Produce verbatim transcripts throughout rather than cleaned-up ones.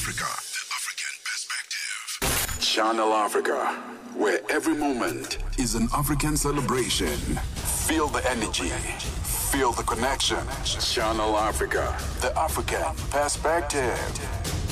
Africa, the African perspective. Channel Africa, where every moment is an African celebration. Feel the energy, feel the connection. Channel Africa, the African perspective.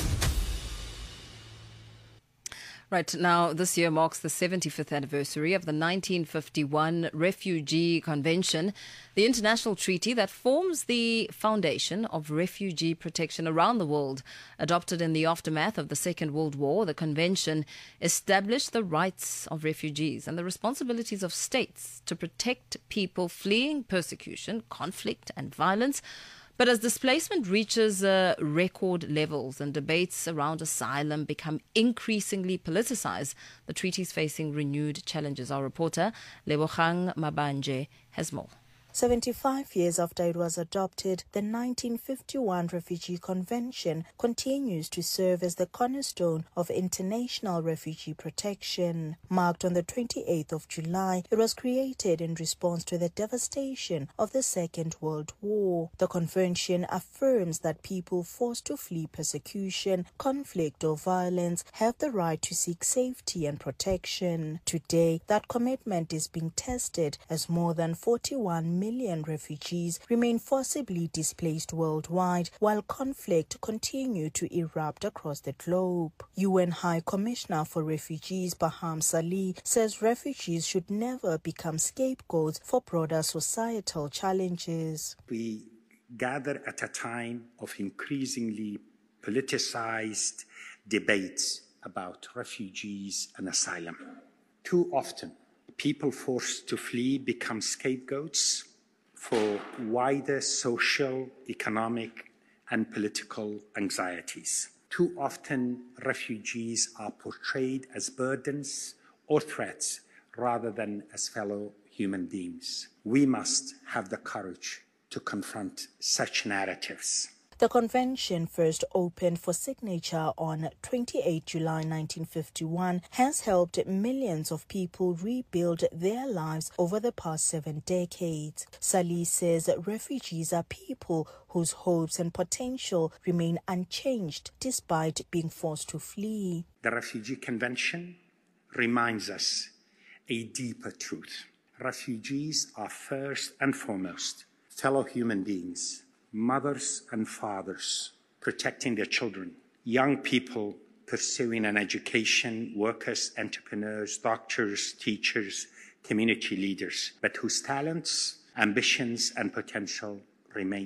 Right, now this year marks the seventy-fifth anniversary of the nineteen fifty-one Refugee Convention, the international treaty that forms the foundation of refugee protection around the world. Adopted in the aftermath of the Second World War, the convention established the rights of refugees and the responsibilities of states to protect people fleeing persecution, conflict and violence. But as displacement reaches uh, record levels and debates around asylum become increasingly politicized, the treaty is facing renewed challenges. Our reporter, Lebogang Mabanje, has more. seventy-five years after it was adopted, the nineteen fifty-one Refugee Convention continues to serve as the cornerstone of international refugee protection. Marked on the twenty-eighth of July, it was created in response to the devastation of the Second World War. The convention affirms that people forced to flee persecution, conflict or violence have the right to seek safety and protection. Today, that commitment is being tested as more than forty-one million refugees remain forcibly displaced worldwide, while conflict continue to erupt across the globe. U N High Commissioner for Refugees Barham Salih says refugees should never become scapegoats for broader societal challenges. We gather at a time of increasingly politicized debates about refugees and asylum. Too often, people forced to flee become scapegoats for wider social, economic, and political anxieties. Too often, refugees are portrayed as burdens or threats rather than as fellow human beings. We must have the courage to confront such narratives. The convention, first opened for signature on the twenty-eighth of July nineteen fifty-one, has helped millions of people rebuild their lives over the past seven decades. Salih says refugees are people whose hopes and potential remain unchanged despite being forced to flee. The Refugee Convention reminds us a deeper truth. Refugees are first and foremost fellow human beings, mothers and fathers protecting their children, young people pursuing an education, workers, entrepreneurs, doctors, teachers, community leaders, but whose talents, ambitions, and potential remain